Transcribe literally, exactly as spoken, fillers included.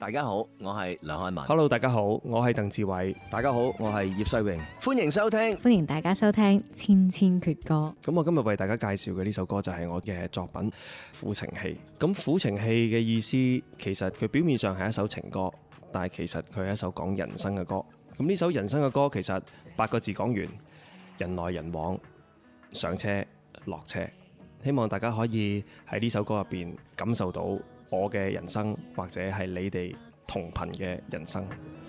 大家好，我係梁漢文。 Hello， 大家好，我係鄧志偉。 大家好，我係葉世榮。 歡迎收聽， 歡迎大家收聽《千千闕歌》。 咁我今日為大家介紹嘅呢首歌就係我嘅作品《苦情戲》。咁苦情戲嘅意思，其實佢表面上係一首情歌，但係其實佢係一首講人生嘅歌。咁呢首人生嘅歌，其實八個字講完，人來人往，上車落車。希望大家可以喺呢首歌入邊感受到我嘅人生，或者係你哋同頻嘅人生。